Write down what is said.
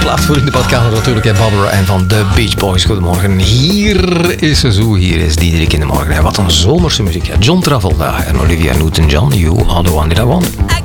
Geslaagd voor in de badkamer natuurlijk, hè, Barbara en van de Beach Boys. Goedemorgen, hier is ze zo, hier is Diederik in de morgen. Wat een zomerse muziek. John Travolta en Olivia Newton-John, You Are The One That I Want.